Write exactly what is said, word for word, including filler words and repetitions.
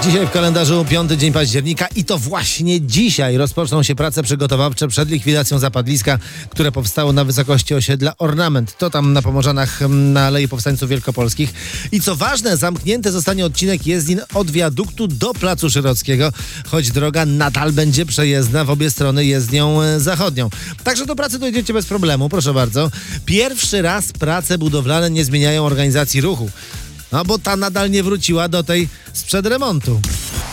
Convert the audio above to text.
Dzisiaj w kalendarzu piąty dzień października i to właśnie dzisiaj rozpoczną się prace przygotowawcze przed likwidacją zapadliska, które powstało na wysokości osiedla Ornament. To tam na Pomorzanach na Alei Powstańców Wielkopolskich. I co ważne, zamknięty zostanie odcinek jezdnin od wiaduktu do Placu Szyrockiego, choć droga nadal będzie przejezdna w obie strony jezdnią zachodnią. Także do pracy dojdziecie bez problemu, proszę bardzo. Pierwszy raz prace budowlane nie zmieniają organizacji ruchu. No bo ta nadal nie wróciła do tej sprzed remontu.